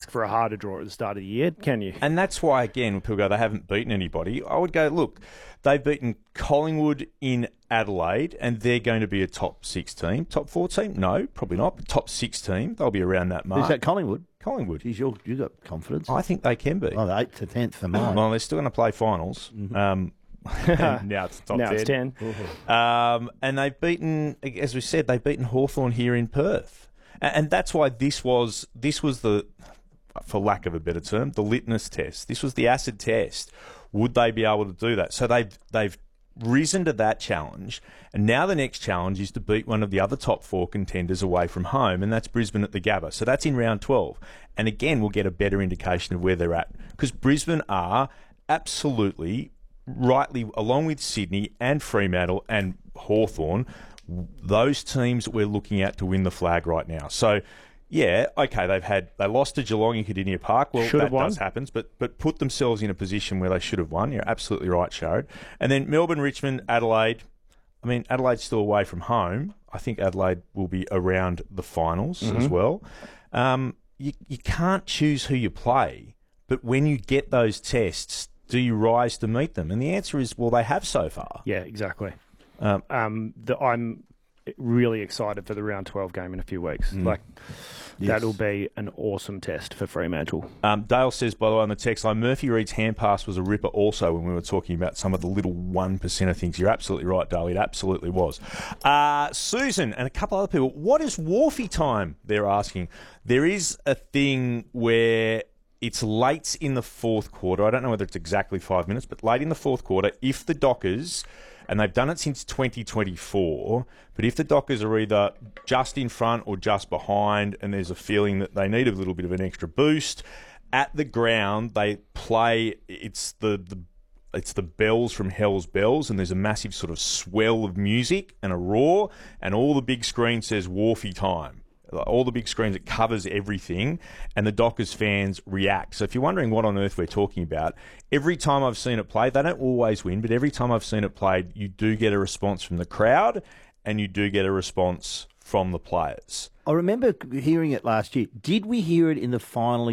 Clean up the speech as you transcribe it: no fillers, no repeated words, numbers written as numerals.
ask for a harder draw at the start of the year, can you? And that's why, again, when people go, they haven't beaten anybody, I would go, look, they've beaten Collingwood in Adelaide, and they're going to be a top 6 team. Top 4 team? No, probably not. But top 6 team, they'll be around that mark. Is that Collingwood? Collingwood. Geez, you got confidence. I think they can be. Oh, the 8th to 10th for mine. Well, they're still going to play finals. Mm-hmm. Now it's top 10. Now it's 10. And they've beaten, as we said, they've beaten Hawthorn here in Perth. And that's why this was the, for lack of a better term, the litmus test. This was the acid test. Would they be able to do that? So they've risen to that challenge, and now the next challenge is to beat one of the other top 4 contenders away from home, and that's Brisbane at the Gabba. So that's in round 12. And again, we'll get a better indication of where they're at, because Brisbane are absolutely, rightly, along with Sydney and Fremantle and Hawthorn, those teams that we're looking at to win the flag right now. So, yeah, okay, they lost to Geelong in Cardinia Park. Well, that does happen, but put themselves in a position where they should have won. You're absolutely right, Sharad. And then Melbourne, Richmond, Adelaide. I mean, Adelaide's still away from home. I think Adelaide will be around the finals as well. You can't choose who you play, but when you get those tests, do you rise to meet them? And the answer is, well, they have so far. Yeah, exactly. I'm really excited for the round 12 game in a few weeks. That'll be an awesome test for Fremantle. Dale says, by the way, on the text line, Murphy Reed's hand pass was a ripper also when we were talking about some of the little 1% of things. You're absolutely right, Dale. It absolutely was. Susan and a couple other people, what is Wharfie time? They're asking. There is a thing where it's late in the fourth quarter. I don't know whether it's exactly 5 minutes, but late in the fourth quarter, if the Dockers, and they've done it since 2024, but if the Dockers are either just in front or just behind, and there's a feeling that they need a little bit of an extra boost, at the ground they play, it's the bells from Hell's Bells, and there's a massive sort of swell of music and a roar, and all the big screen says Wharfie time. All the big screens, it covers everything, and the Dockers fans react. So if you're wondering what on earth we're talking about, every time I've seen it played, they don't always win, but every time I've seen it played, you do get a response from the crowd, and you do get a response from the players. I remember hearing it last year. Did we hear it in the final